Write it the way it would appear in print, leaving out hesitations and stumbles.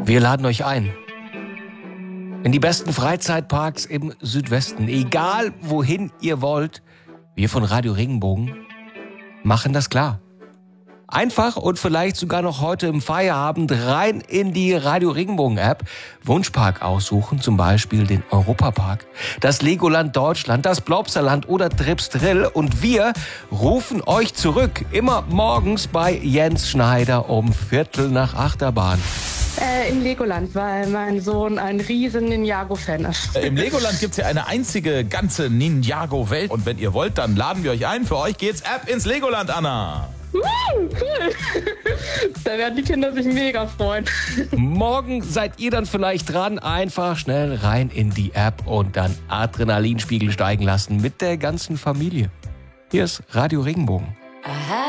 Wir laden euch ein in die besten Freizeitparks im Südwesten. Egal, wohin ihr wollt, wir von Radio Regenbogen machen das klar. Einfach und vielleicht sogar noch heute im Feierabend rein in die Radio Regenbogen App. Wunschpark aussuchen, zum Beispiel den Europapark, das Legoland Deutschland, das Blobsterland oder Trips Drill. Und wir rufen euch zurück, immer morgens bei Jens Schneider um 7:45 Achterbahn. Im Legoland, weil mein Sohn ein riesen Ninjago-Fan ist. Im Legoland gibt's ja eine einzige ganze Ninjago-Welt. Und wenn ihr wollt, dann laden wir euch ein. Für euch geht's ab ins Legoland, Anna. Cool. Da werden die Kinder sich mega freuen. Morgen seid ihr dann vielleicht dran. Einfach schnell rein in die App und dann Adrenalinspiegel steigen lassen mit der ganzen Familie. Hier ist Radio Regenbogen. Aha.